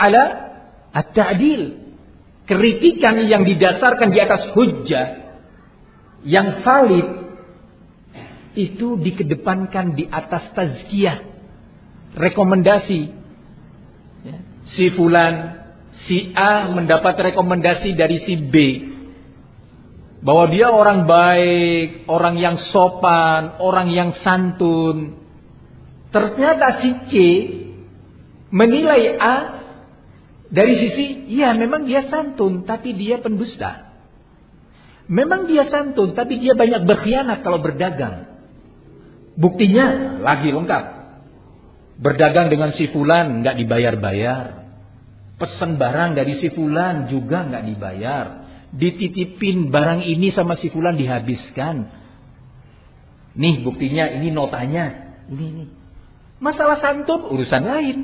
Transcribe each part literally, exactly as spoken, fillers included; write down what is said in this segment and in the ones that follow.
ala at-ta'dil. Kritikan yang didasarkan di atas hujjah yang valid itu dikedepankan di atas tazkiyah, rekomendasi. Ya. Si fulan, si A mendapat rekomendasi dari si B bahwa dia orang baik, orang yang sopan, orang yang santun. Ternyata si C menilai A dari sisi, iya memang dia santun, tapi dia pendusta. Memang dia santun, tapi dia banyak berkhianat kalau berdagang. Buktinya lagi lengkap. Berdagang dengan si fulan nggak dibayar-bayar. Pesan barang dari si fulan juga nggak dibayar. Dititipin barang ini sama si fulan dihabiskan. Nih buktinya, ini notanya. Ini nih. Masalah santun urusan lain.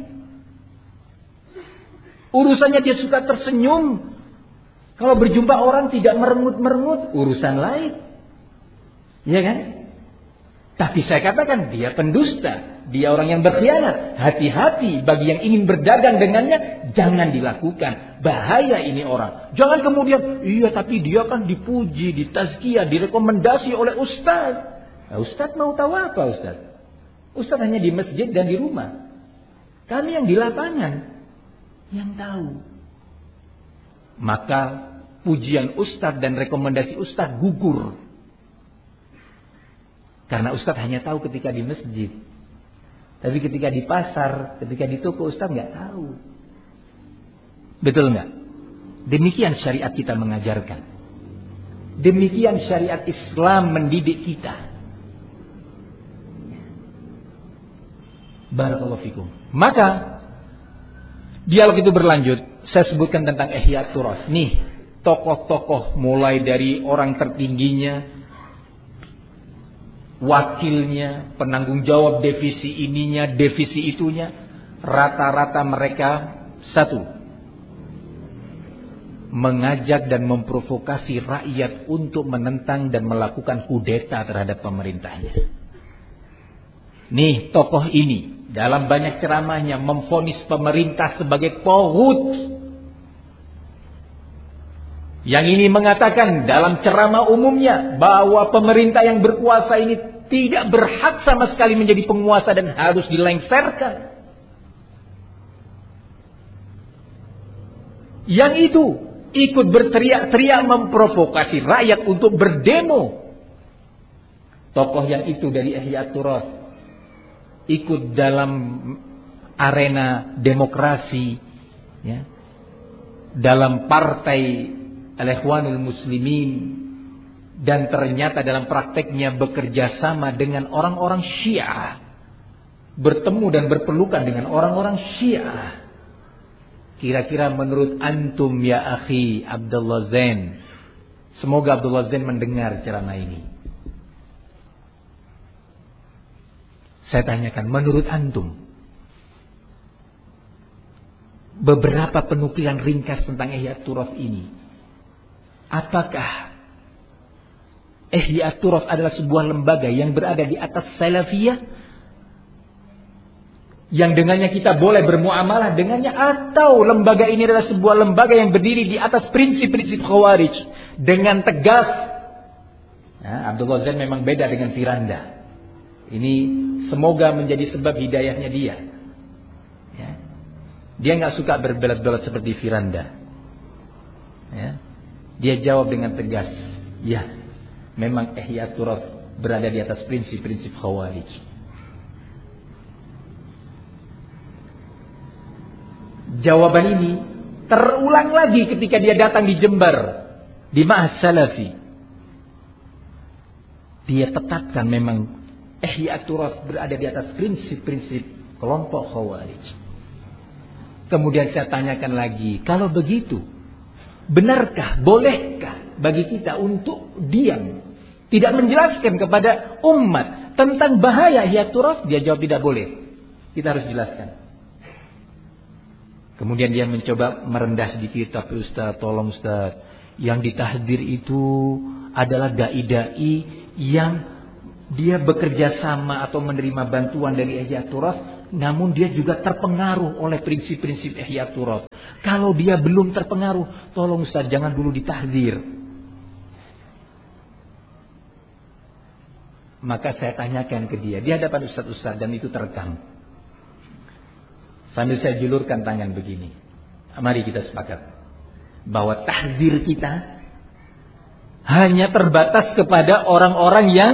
Urusannya dia suka tersenyum. Kalau berjumpa orang tidak merengut-merengut, urusan lain. Iya kan? Tapi saya katakan dia pendusta. Dia orang yang berkhianat. Hati-hati bagi yang ingin berdagang dengannya. Jangan dilakukan. Bahaya ini orang. Jangan kemudian, iya tapi dia kan dipuji, ditazkiyah, direkomendasi oleh ustaz. Nah, ustaz mau tahu apa ustaz? Ustaz hanya di masjid dan di rumah. Kami yang di lapangan yang tahu. Maka pujian ustaz dan rekomendasi ustaz gugur. Karena ustaz hanya tahu ketika di masjid. Tapi ketika di pasar, ketika di toko ustaz nggak tahu. Betul nggak? Demikian syariat kita mengajarkan. Demikian syariat Islam mendidik kita. Barakallahu fikum. Maka dialog itu berlanjut. Saya sebutkan tentang Ihya Turas. Nih, tokoh-tokoh mulai dari orang tertingginya, wakilnya, penanggung jawab divisi ininya, divisi itunya, rata-rata mereka satu, mengajak dan memprovokasi rakyat untuk menentang dan melakukan kudeta terhadap pemerintahnya. Nih, tokoh ini dalam banyak ceramahnya memvonis pemerintah sebagai taghut. Yang ini mengatakan dalam ceramah umumnya bahwa pemerintah yang berkuasa ini tidak berhak sama sekali menjadi penguasa dan harus dilengserkan. Yang itu ikut berteriak-teriak memprovokasi rakyat untuk berdemo. Tokoh yang itu dari Ihya Turas ikut dalam arena demokrasi, ya, dalam partai Al-Ikhwanul Muslimin, dan ternyata dalam prakteknya bekerja sama dengan orang-orang Syiah, bertemu dan berpelukan dengan orang-orang Syiah. Kira-kira menurut antum ya akhi Abdullah Zain, semoga Abdullah Zain mendengar ceramah ini. Saya tanyakan, menurut antum, beberapa penukilan ringkas tentang Ihya Turas ini, apakah Ihya Turas adalah sebuah lembaga yang berada di atas salafiyah, yang dengannya kita boleh bermuamalah dengannya, atau lembaga ini adalah sebuah lembaga yang berdiri di atas prinsip-prinsip Khawarij dengan tegas? Nah, Abdullah Zain memang beda dengan Firanda. Ini semoga menjadi sebab hidayahnya dia. Ya. Dia nggak suka berbelat-belat seperti Firanda. Ya. Dia jawab dengan tegas, ya, memang Ihya Turas berada di atas prinsip-prinsip Khawarij. Jawaban ini terulang lagi ketika dia datang di Jember, di Ma'had Salafi. Dia tetapkan memang Ihya Turas berada di atas prinsip-prinsip kelompok Khawarij. Kemudian saya tanyakan lagi, kalau begitu, benarkah, bolehkah bagi kita untuk diam, tidak menjelaskan kepada umat tentang bahaya Ihya Turas? Dia jawab tidak boleh. Kita harus jelaskan. Kemudian dia mencoba merendah sedikit, tapi Ustaz, tolong Ustaz, yang ditahdir itu adalah dai-dai yang dia bekerja sama atau menerima bantuan dari Ihya Turas, namun dia juga terpengaruh oleh prinsip-prinsip Ihya Turas. Kalau dia belum terpengaruh, tolong Ustaz jangan dulu ditahdzir. Maka saya tanyakan ke dia di hadapan ustaz-ustaz dan itu terekam. Sambil saya julurkan tangan begini. Mari kita sepakat bahwa tahdzir kita hanya terbatas kepada orang-orang yang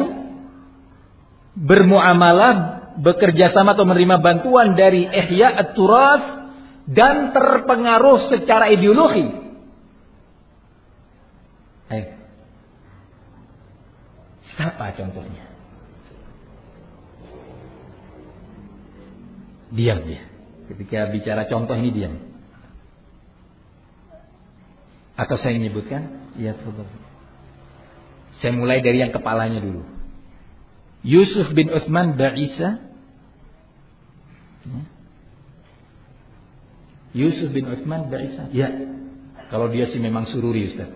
bermuamalah, bekerja sama atau menerima bantuan dari Ihya at-Turas dan terpengaruh secara ideologi. Ayo. Siapa contohnya? Diam dia. Ketika bicara contoh ini diam. Atau saya menyebutkan? Ya, betul. Saya mulai dari yang kepalanya dulu. Yusuf bin Utsman Ba'isa. Yusuf bin Utsman Ba'isa. Ya. Kalau dia sih memang sururi, Ustaz.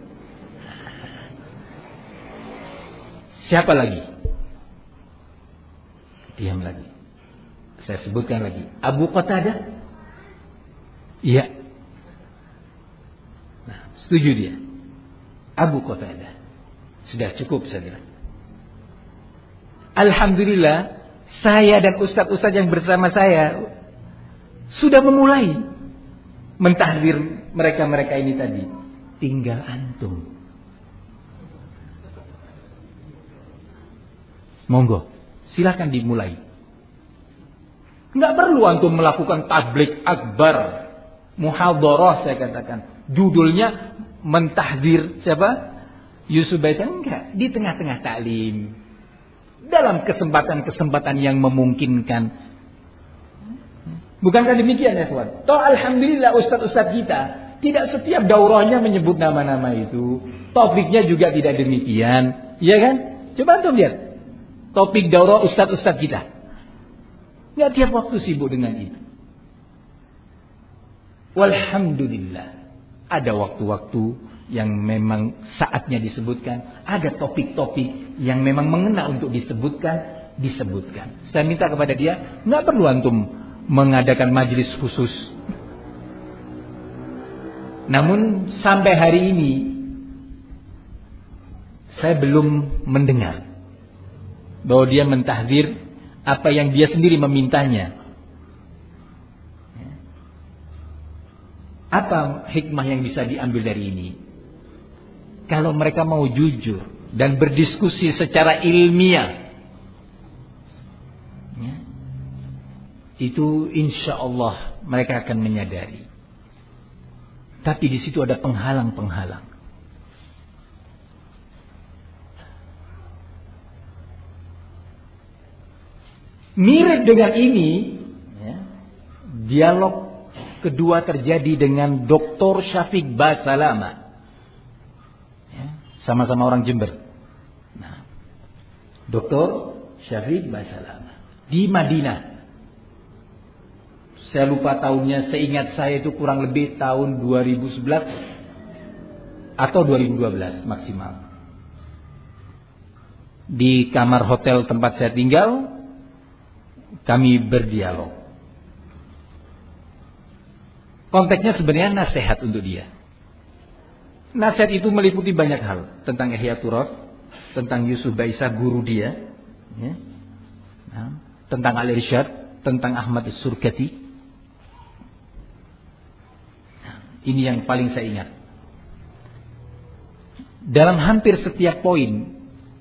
Siapa lagi? Diam lagi. Saya sebutkan lagi. Abu Qatadah? Iya. Nah, setuju dia. Abu Qatadah. Sudah cukup saya bilang. Alhamdulillah, saya dan ustaz-ustaz yang bersama saya sudah memulai mentahdzir mereka-mereka ini tadi. Tinggal antum. Monggo, silakan dimulai. Enggak perlu antum melakukan tablik akbar, muhadharah saya katakan. Judulnya mentahdzir siapa? Yusuf Ba'isa. Enggak, di tengah-tengah taklim. Dalam kesempatan-kesempatan yang memungkinkan. Bukankah demikian ya kawan? Toh alhamdulillah ustaz-ustaz kita tidak setiap daurahnya menyebut nama-nama itu. Topiknya juga tidak demikian, ya kan? Coba antum lihat topik daurah ustaz-ustaz kita. Nggak tiap waktu sibuk dengan itu. Walhamdulillah. Ada waktu-waktu yang memang saatnya disebutkan. Ada topik-topik yang memang mengena untuk disebutkan. Disebutkan. Saya minta kepada dia, nggak perlu antum mengadakan majelis khusus. Namun sampai hari ini saya belum mendengar bahwa dia mentahdzir apa yang dia sendiri memintanya. Apa hikmah yang bisa diambil dari ini? Kalau mereka mau jujur dan berdiskusi secara ilmiah, ya, itu insya Allah mereka akan menyadari. Tapi di situ ada penghalang-penghalang. Mirip dengan ini, ya, dialog kedua terjadi dengan Doktor Syafiq Basalama, ya, sama-sama orang Jember. Nah, Doktor Syafiq Basalama di Madinah. Saya lupa tahunnya, seingat saya itu kurang lebih tahun dua ribu sebelas atau dua ribu dua belas maksimal. Di kamar hotel tempat saya tinggal, kami berdialog. Konteksnya sebenarnya nasihat untuk dia. Nasihat itu meliputi banyak hal. Tentang Ihya Turas, tentang Yusuf Ba'isa guru dia, ya. Nah, tentang Al-Irsyad, tentang Ahmad As-Surkati. Nah, ini yang paling saya ingat. Dalam hampir setiap poin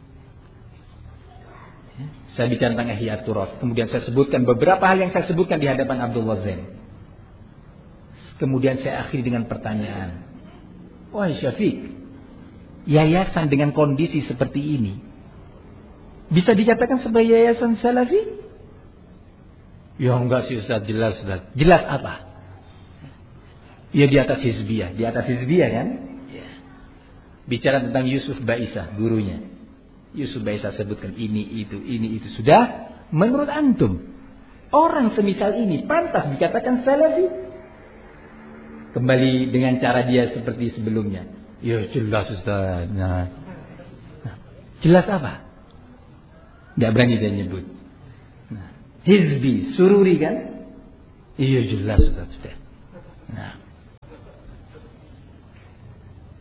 saya bicara tentang Ihya Turas. Kemudian saya sebutkan beberapa hal yang saya sebutkan di hadapan Abdullah Zain. Kemudian saya akhiri dengan pertanyaan. Wahai Syafiq, yayasan dengan kondisi seperti ini bisa dikatakan sebagai yayasan salafi? Ya enggak sih Ustaz, jelas Ustaz. Jelas apa? Ya di atas hizbiyah. Di atas hizbiyah kan? Ya. Bicara tentang Yusuf Ba'isa, gurunya. Yusuf Ba'isa sebutkan ini, itu, ini, itu. Sudah, menurut antum, orang semisal ini pantas dikatakan salafi? Kembali dengan cara dia seperti sebelumnya. Ya jelas Ustaz. Nah, jelas apa? Gak berani dia nyebut. Nah, hizbi, sururi kan? Iya jelas Ustaz. Sudah. Nah,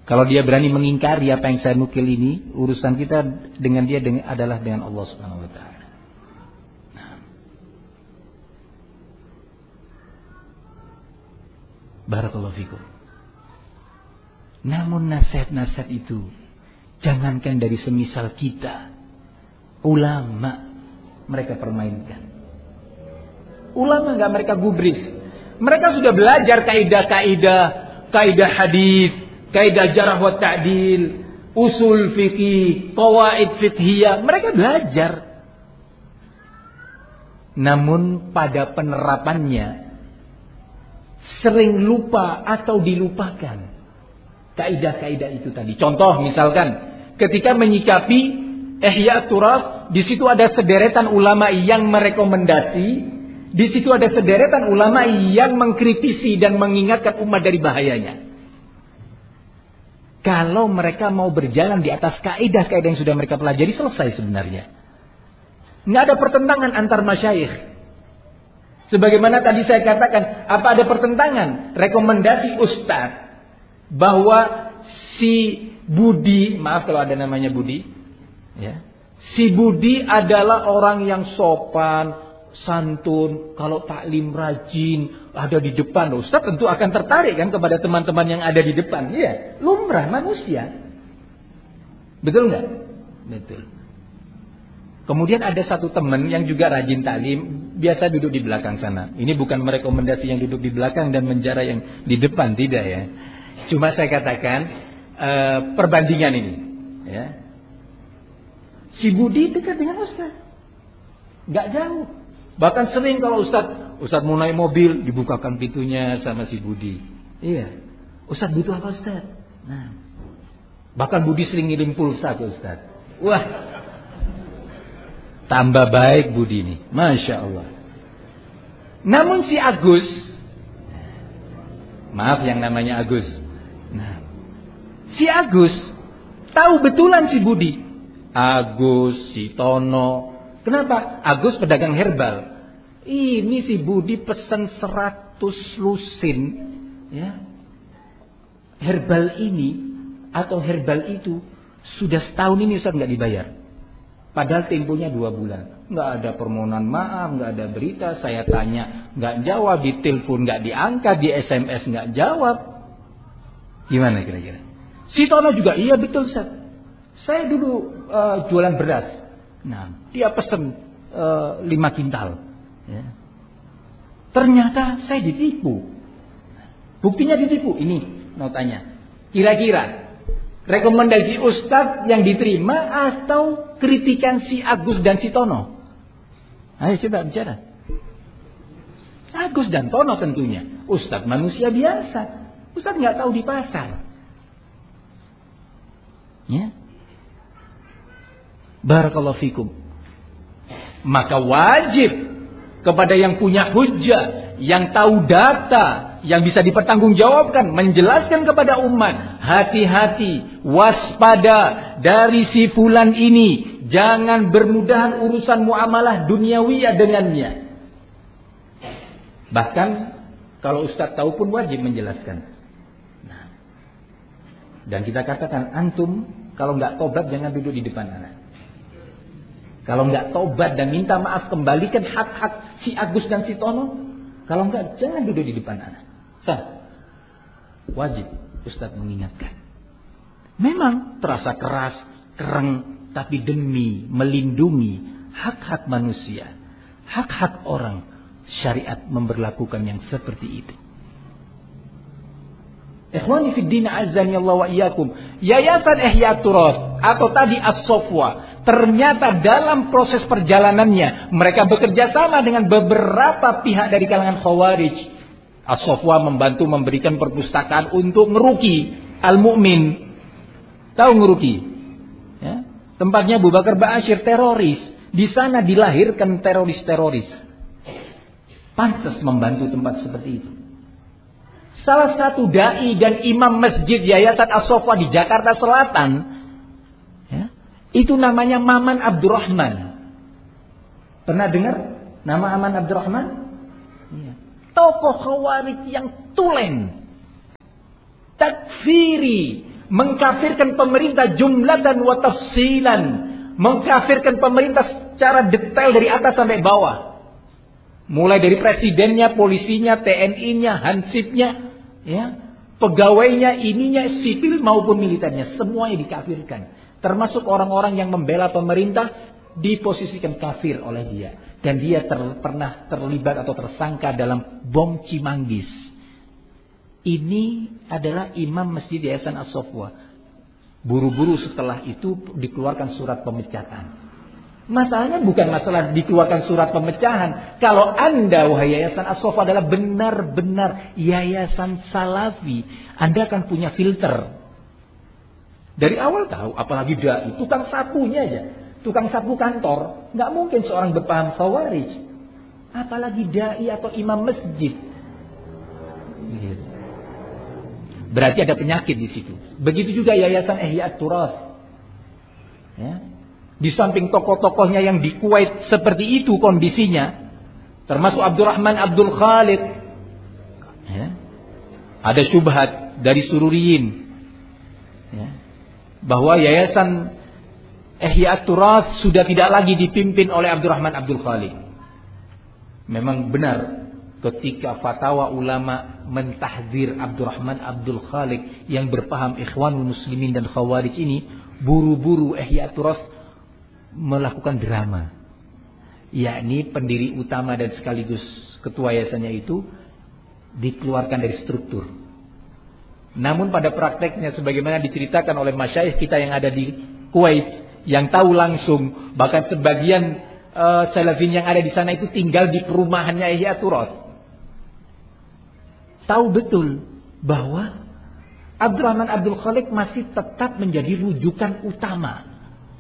Kalau dia berani mengingkari apa yang saya nukil ini, urusan kita dengan dia dengan, adalah dengan Allah Subhanahu wa taala. Nah. Barakallahu fikum. Namun nasihat-nasihat itu jangankan dari semisal kita, ulama mereka permainkan. Ulama enggak mereka gubris. Mereka sudah belajar kaidah-kaidah, kaidah hadis, kaidah jarh wa ta'dil, usul fikih, qawaid fiqhiyah, mereka belajar. Namun pada penerapannya sering lupa atau dilupakan kaidah-kaidah itu tadi. Contoh misalkan ketika menyikapi Ihya Turas, di situ ada sederetan ulama yang merekomendasi, di situ ada sederetan ulama yang mengkritisi dan mengingatkan umat dari bahayanya. Kalau mereka mau berjalan di atas kaidah-kaidah yang sudah mereka pelajari, selesai sebenarnya. Nggak ada pertentangan antar masyayikh. Sebagaimana tadi saya katakan, apa ada pertentangan rekomendasi ustaz bahwa si Budi, maaf kalau ada namanya Budi, ya, si Budi adalah orang yang sopan, santun, kalau taklim rajin, ada di depan. Ustaz tentu akan tertarik kan kepada teman-teman yang ada di depan. Iya, lumrah manusia. Betul nggak? Betul. Kemudian ada satu teman yang juga rajin taklim, biasa duduk di belakang sana. Ini bukan merekomendasi yang duduk di belakang dan menjara yang di depan, tidak ya. Cuma saya katakan uh, perbandingan ini, ya. Si Budi dekat dengan Ustaz, nggak jauh. Bahkan sering kalau Ustaz, Ustaz mau naik mobil, dibukakan pintunya sama si Budi. Iya, Ustaz butuh apa Ustaz? Nah, bahkan Budi sering ngirim pulsa ke Ustaz. Wah, tambah baik Budi ini, Masya Allah. Namun si Agus, maaf yang namanya Agus. Nah, si Agus tahu betulan si Budi. Agus, si Tono. Kenapa? Agus pedagang herbal. Ini si Budi pesan seratus lusin, ya. Herbal ini atau herbal itu sudah setahun ini Ustaz nggak dibayar. Padahal temponya dua bulan. Nggak ada permohonan maaf, nggak ada berita. Saya tanya, nggak jawab. Di telepon nggak diangkat, di S M S nggak jawab. Gimana kira-kira? Si Tono juga, iya betul Ustaz. Saya dulu uh, jualan beras. Nah, dia pesen uh, lima kintal. Ya. Ternyata saya ditipu. Buktinya ditipu. Ini notanya. Kira-kira rekomendasi Ustadz yang diterima atau kritikan si Agus dan si Tono? Ayo coba bicara. Agus dan Tono tentunya. Ustadz manusia biasa. Ustadz nggak tahu di pasar. Ya. Barakallahu fikum. Maka wajib kepada yang punya hujjah, yang tahu data, yang bisa dipertanggungjawabkan, menjelaskan kepada umat, hati-hati, waspada dari si fulan ini, jangan bermudahan urusan muamalah duniawiyah dengannya. Bahkan kalau ustaz tahu pun wajib menjelaskan. Nah, dan kita katakan, antum kalau nggak tobat jangan duduk di depan anak. Kalau nggak tobat dan minta maaf, kembalikan hak-hak si Agus dan si Tono. Kalau nggak, jangan duduk di depan anak. Sah. Wajib Ustaz mengingatkan. Memang terasa keras, kereng, tapi demi melindungi hak-hak manusia, hak-hak orang, syariat memberlakukan yang seperti itu. Ikhwani fid din azani Allah wa iyyakum. Yayasan Ihya Turas atau tadi As-Sofwa, ternyata dalam proses perjalanannya mereka bekerja sama dengan beberapa pihak dari kalangan Khawarij. As-Sofwa membantu memberikan perpustakaan untuk ngeruki Al-Mu'min. Tahu ngeruki? Ya? Tempatnya Abu Bakar Ba'asyir, teroris. Di sana dilahirkan teroris-teroris. Pantas membantu tempat seperti itu. Salah satu dai dan imam masjid Yayasan As-Sofwa di Jakarta Selatan, ya, itu namanya Maman Abdurrahman. Pernah dengar nama Maman Abdurrahman? Ya. Tokoh Khawarij yang tulen, takfiri, mengkafirkan pemerintah jumlatan wa tafsilan, mengkafirkan pemerintah secara detail dari atas sampai bawah. Mulai dari presidennya, polisinya, T N I-nya, Hansipnya, ya, pegawainya, ininya, sipil maupun militernya, semuanya dikafirkan. Termasuk orang-orang yang membela pemerintah diposisikan kafir oleh dia. Dan dia ter, pernah terlibat atau tersangka dalam bom Cimanggis. Ini adalah imam Masjid Yayasan As-Sofwa. Buru-buru setelah itu dikeluarkan surat pemecatan. Masalahnya bukan masalah dikeluarkan surat pemecahan. Kalau Anda, wahai Yayasan As-Sofwa, adalah benar-benar yayasan salafi, Anda akan punya filter. Dari awal tahu, apalagi dai, tukang sapunya aja. Tukang sapu kantor, nggak mungkin seorang berpaham khawarij. Apalagi dai atau imam masjid. Berarti ada penyakit di situ. Begitu juga Yayasan Ihya At-Turath. Ya. Di samping tokoh-tokohnya yang di Kuwait seperti itu kondisinya, termasuk Abdurrahman Abdul Khaliq. Ya. Ada syubhat dari Sururiyin. Ya. Bahwa Yayasan Ihya At-Turath sudah tidak lagi dipimpin oleh Abdurrahman Abdul Khaliq. Memang benar ketika fatwa ulama mentahdzir Abdurrahman Abdul Khaliq yang berpaham Ikhwanul Muslimin dan Khawarij ini, buru-buru Ihya At-Turath melakukan drama. Yakni pendiri utama dan sekaligus ketua yayasannya itu dikeluarkan dari struktur. Namun pada prakteknya sebagaimana diceritakan oleh masyayikh kita yang ada di Kuwait, yang tahu langsung, bahkan sebagian uh, salafin yang ada di sana itu tinggal di perumahannya Ihya At-Turath. Tahu betul bahwa Abdurrahman Abdul Khaliq masih tetap menjadi rujukan utama.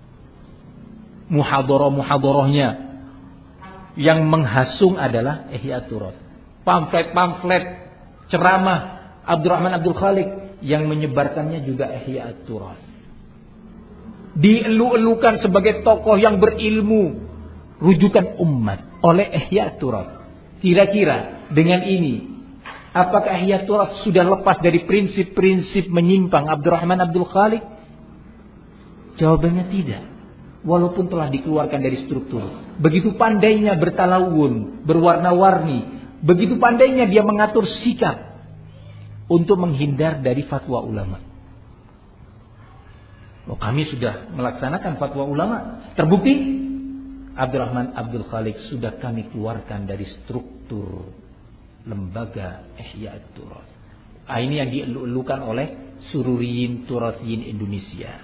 Muhadharah-muhadharahnya yang menghasung adalah Ihya At-Turath. Pamflet-pamflet ceramah Abdurrahman Abdul Khaliq yang menyebarkannya juga Ihya At-Turath. Dielu-elukan sebagai tokoh yang berilmu, rujukan umat oleh Ihya At-Turath. Kira-kira dengan ini, apakah Ihya At-Turath sudah lepas dari prinsip-prinsip menyimpang Abdurrahman Abdul Khaliq? Jawabannya tidak. Walaupun telah dikeluarkan dari struktur. Begitu pandainya bertalawun, berwarna-warni, begitu pandainya dia mengatur sikap untuk menghindar dari fatwa ulama. Oh, kami sudah melaksanakan fatwa ulama. Terbukti Abdurrahman Abdul Khaliq sudah kami keluarkan dari struktur lembaga Ihya At-Turath. Ah, ini yang dielu-elukan oleh Sururiyin Turathiyin Indonesia.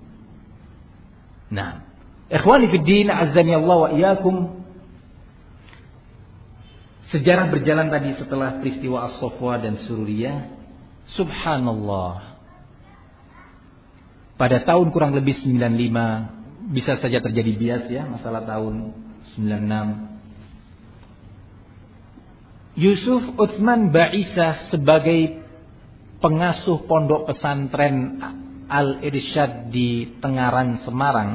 Nah, ikhwani fid din, azzani Allah wa iyyakum. Sejarah berjalan tadi setelah peristiwa As-Sofwa dan Sururiyah. Subhanallah. Pada tahun kurang lebih sembilan puluh lima, bisa saja terjadi bias ya, masalah tahun sembilan puluh enam. Yusuf Utsman Ba'isah sebagai pengasuh pondok pesantren Al-Irsyad di Tengaran, Semarang.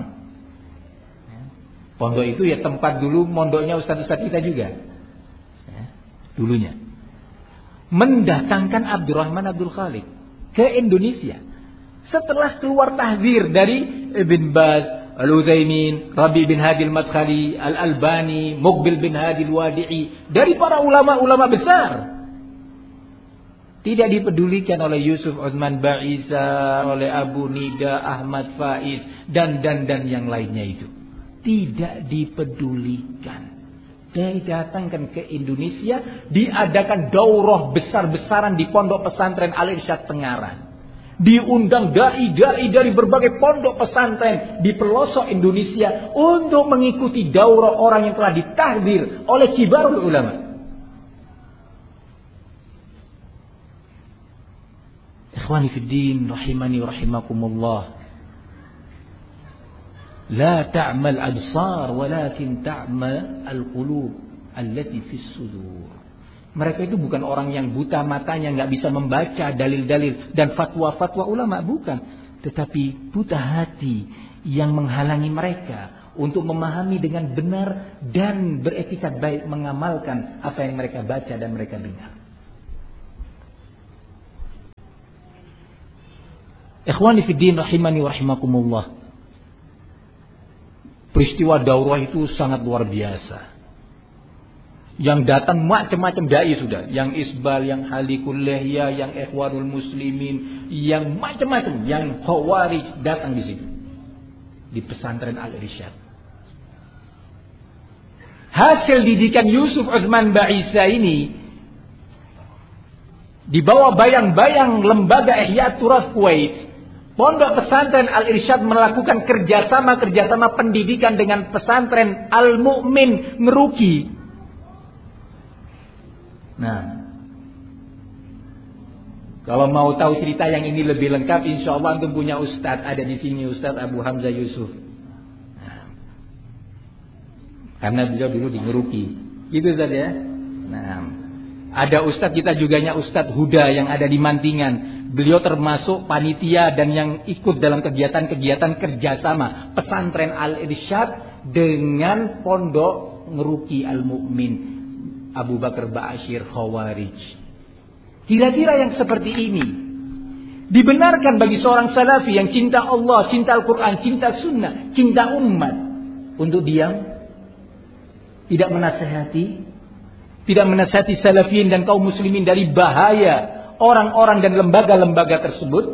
Pondok itu ya tempat dulu mondoknya ustaz-ustaz kita juga. Ya, dulunya. Mendatangkan Abdurrahman Abdul Khaliq ke Indonesia. Setelah keluar tahzir dari Ibn Baz, Al-Utsaimin, Rabi bin Hadi Al-Madkhali, Al-Albani, Muqbil bin Hadi Al-Wadi'i, dari para ulama-ulama besar. Tidak dipedulikan oleh Yusuf Utsman Ba'isah, oleh Abu Nida, Ahmad Faiz, dan dan dan yang lainnya itu. Tidak dipedulikan. Didatangkan ke Indonesia, diadakan daurah besar-besaran di pondok pesantren Al-Irsyad Tengaran. Diundang dai-dai dari berbagai pondok pesantren di pelosok Indonesia untuk mengikuti daurah orang yang telah ditahdir oleh kibarul ulama. Ikhwani fid din, rahimani wa rahimakumullah. La ta'mal absar walakin ta'mal al-qulub allati fis sudur. Mereka itu bukan orang yang buta matanya, nggak bisa membaca dalil-dalil dan fatwa-fatwa ulama, bukan. Tetapi buta hati yang menghalangi mereka untuk memahami dengan benar dan beretikat baik mengamalkan apa yang mereka baca dan mereka dengar. Ikhwani fiddin rahimani wa rahimakumullah. Peristiwa daurah itu sangat luar biasa. Yang datang macam-macam dai sudah, yang isbal, yang halikul lihya, yang ikhwanul muslimin, yang macam-macam, yang khawarij datang di situ. Di pesantren Al-Irsyad. Hasil didikan Yusuf Utsman Ba'isa ini di bawah bayang-bayang lembaga Ihya Turas Kuwait, Pondok Pesantren Al-Irsyad melakukan kerjasama-kerjasama pendidikan dengan pesantren Al-Mu'min Ngeruki. Nah, kalau mau tahu cerita yang ini lebih lengkap, insya Allah antum punya ustadz ada di sini, Ustadz Abu Hamzah Yusuf. Nah, karena beliau dulu di Ngeruki, gitu Ustadz ya. Nah, ada ustadz kita juganya Ustadz Huda yang ada di Mantingan. Beliau termasuk panitia dan yang ikut dalam kegiatan-kegiatan kerjasama pesantren Al-Irsyad dengan Pondok Ngeruki Al-Mu'min Abu Bakar Ba'asyir Khawarij. Kira-kira yang seperti ini dibenarkan bagi seorang salafi yang cinta Allah, cinta Al-Quran, cinta sunnah, cinta umat untuk diam, tidak menasihati, tidak menasihati salafiyin dan kaum muslimin dari bahaya orang-orang dan lembaga-lembaga tersebut?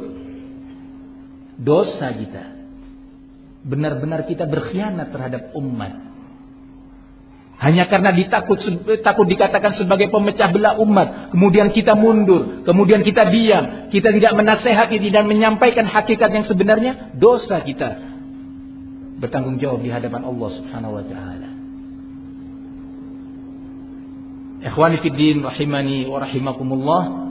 Dosa kita. Benar-benar kita berkhianat terhadap umat. Hanya karena ditakut takut dikatakan sebagai pemecah belah umat, kemudian kita mundur, kemudian kita diam, kita tidak menasehati dan menyampaikan hakikat yang sebenarnya, dosa kita bertanggung jawab di hadapan Allah Subhanahu wa taala. Ikhwani fiddin rahimani wa rahimakumullah.